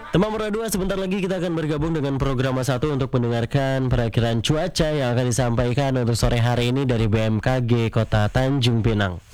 Teman Muda 2, sebentar lagi kita akan bergabung dengan program 1 untuk mendengarkan perakiraan cuaca yang akan disampaikan untuk sore hari ini dari BMKG Kota Tanjung Pinang.